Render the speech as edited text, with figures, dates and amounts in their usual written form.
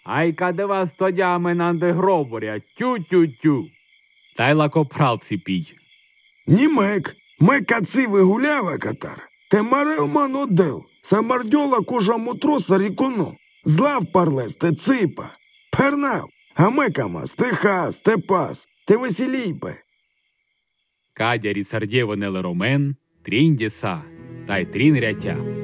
Ай каде вас тодями нанде гроборя, тю-тю-тю. Та й лакопрал ціпій. Німек, ме каци вигулява катар. Те маревман одел, самардьола кожа мотроса ріконо. Злав парлес те ципа. Пернав, а мекамас, те хас, те пас, те веселійпе. Кадя рісардєво неле ромен, трінь дєса, та й трін рятя.